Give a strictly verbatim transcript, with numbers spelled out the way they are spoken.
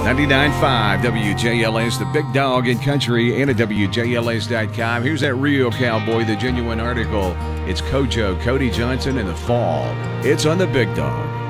ninety-nine point five W J L S, the big dog in country, and at W J L S dot com. Here's that real cowboy, the genuine article. It's Kojo, Cody Johnson in the fall. It's on the big dog.